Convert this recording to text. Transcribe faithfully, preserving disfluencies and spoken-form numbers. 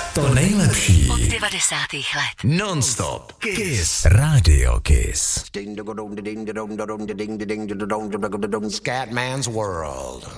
To nejlepší od devadesátých let. Non-stop Kiss Radio Kiss. Scatman's World.